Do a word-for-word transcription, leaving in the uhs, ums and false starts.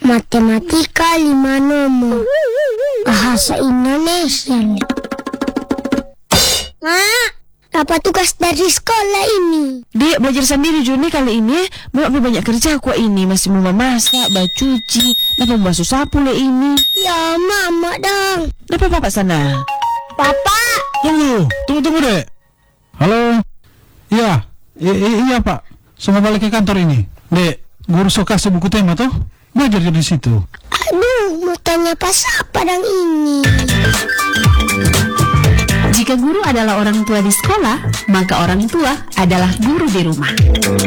Matematika lima nomor. Bahasa Indonesia. Mak, apa tugas dari sekolah ini? Dek, belajar sendiri Juni kali ini. Mak banyak kerja aku ini. Masih mau memasak, bacuci, dapat membasuh sapu le ini. Ya, mama dong. Dapat papa sana. Papa. Tunggu, tunggu, tunggu dek. Halo. Iya, I- i- iya pak. Semua balik ke kantor ini. Dek, guru so kasih buku tema toh? Belajar di situ. Aduh, mau tanya pas apa dong ini? Jika guru adalah orang tua di sekolah, maka orang tua adalah guru di rumah.